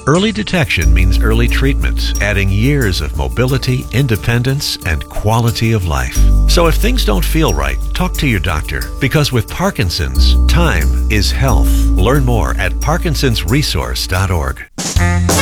Early detection means early treatment, adding years of mobility, independence, and quality of life. So if things don't feel right, talk to your doctor, because with Parkinson's, time is health. Learn more at parkinsonsresource.org.